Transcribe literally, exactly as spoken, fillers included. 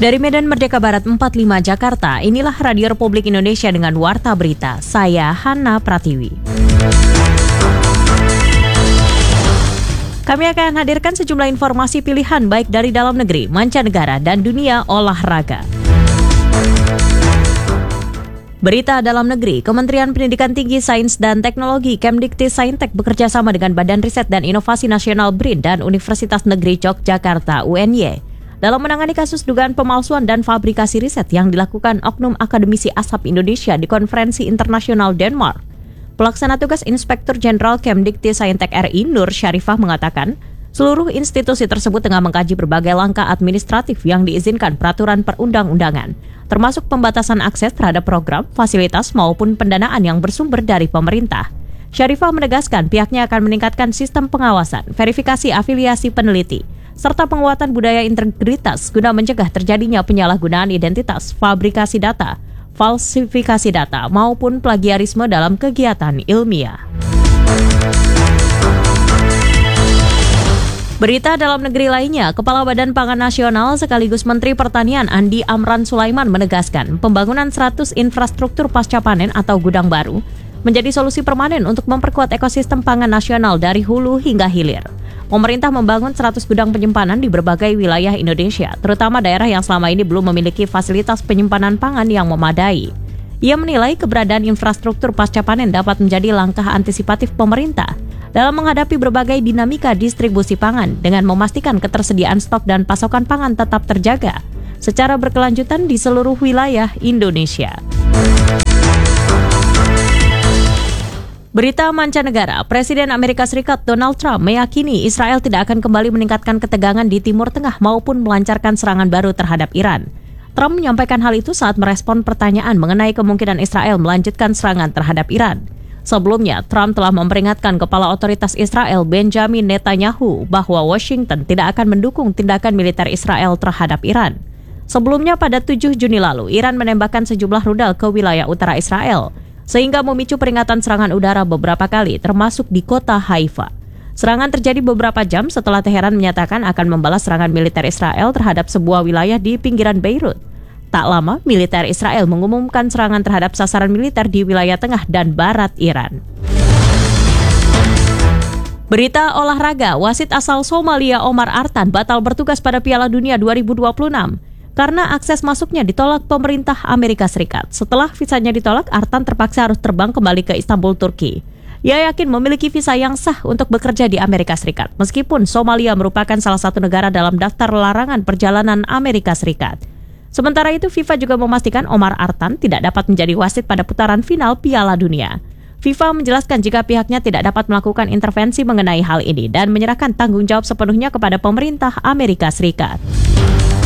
Dari Medan Merdeka Barat empat puluh lima Jakarta, inilah Radio Republik Indonesia dengan Warta Berita. Saya Hana Pratiwi. Kami akan hadirkan sejumlah informasi pilihan baik dari dalam negeri, mancanegara, dan dunia olahraga. Berita dalam negeri, Kementerian Pendidikan Tinggi, Sains dan Teknologi Kemdikti-Saintek bekerja sama dengan Badan Riset dan Inovasi Nasional B R I N dan Universitas Negeri Yogyakarta U N Y dalam menangani kasus dugaan pemalsuan dan fabrikasi riset yang dilakukan Oknum Akademisi Asap Indonesia di Konferensi Internasional Denmark. Pelaksana tugas Inspektur Jenderal Kemdikti-Saintek R I Nur Syarifah mengatakan, seluruh institusi tersebut tengah mengkaji berbagai langkah administratif yang diizinkan peraturan perundang-undangan, termasuk pembatasan akses terhadap program, fasilitas maupun pendanaan yang bersumber dari pemerintah. Syarifah menegaskan pihaknya akan meningkatkan sistem pengawasan, verifikasi afiliasi peneliti, serta penguatan budaya integritas guna mencegah terjadinya penyalahgunaan identitas, fabrikasi data, falsifikasi data, maupun plagiarisme dalam kegiatan ilmiah. Berita dalam negeri lainnya, Kepala Badan Pangan Nasional sekaligus Menteri Pertanian Andi Amran Sulaiman menegaskan pembangunan seratus infrastruktur pasca panen atau gudang baru menjadi solusi permanen untuk memperkuat ekosistem pangan nasional dari hulu hingga hilir. Pemerintah membangun seratus gudang penyimpanan di berbagai wilayah Indonesia, terutama daerah yang selama ini belum memiliki fasilitas penyimpanan pangan yang memadai. Ia menilai keberadaan infrastruktur pasca panen dapat menjadi langkah antisipatif pemerintah dalam menghadapi berbagai dinamika distribusi pangan dengan memastikan ketersediaan stok dan pasokan pangan tetap terjaga secara berkelanjutan di seluruh wilayah Indonesia. Berita mancanegara, Presiden Amerika Serikat Donald Trump meyakini Israel tidak akan kembali meningkatkan ketegangan di Timur Tengah maupun melancarkan serangan baru terhadap Iran. Trump menyampaikan hal itu saat merespon pertanyaan mengenai kemungkinan Israel melanjutkan serangan terhadap Iran. Sebelumnya, Trump telah memperingatkan Kepala Otoritas Israel Benjamin Netanyahu bahwa Washington tidak akan mendukung tindakan militer Israel terhadap Iran. Sebelumnya pada tujuh Juni lalu, Iran menembakkan sejumlah rudal ke wilayah utara Israel, sehingga memicu peringatan serangan udara beberapa kali, termasuk di kota Haifa. Serangan terjadi beberapa jam setelah Teheran menyatakan akan membalas serangan militer Israel terhadap sebuah wilayah di pinggiran Beirut. Tak lama, militer Israel mengumumkan serangan terhadap sasaran militer di wilayah tengah dan barat Iran. Berita olahraga, wasit asal Somalia Omar Artan batal bertugas pada Piala Dunia dua ribu dua puluh enam karena akses masuknya ditolak pemerintah Amerika Serikat. Setelah visanya ditolak, Artan terpaksa harus terbang kembali ke Istanbul, Turki. Ia yakin memiliki visa yang sah untuk bekerja di Amerika Serikat, meskipun Somalia merupakan salah satu negara dalam daftar larangan perjalanan Amerika Serikat. Sementara itu, FIFA juga memastikan Omar Artan tidak dapat menjadi wasit pada putaran final Piala Dunia. FIFA menjelaskan jika pihaknya tidak dapat melakukan intervensi mengenai hal ini dan menyerahkan tanggung jawab sepenuhnya kepada pemerintah Amerika Serikat.